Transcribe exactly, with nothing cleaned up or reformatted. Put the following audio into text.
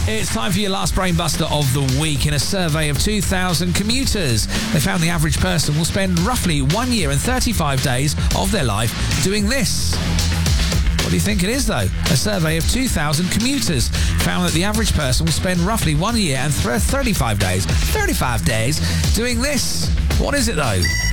It's time for your last brainbuster of the week. In a survey of two thousand commuters, they found the average person will spend roughly one year and thirty-five days of their life doing this. What do you think it is, though? A survey of two thousand commuters found that the average person will spend roughly one year and thirty-five days, thirty-five days doing this. What is it, though?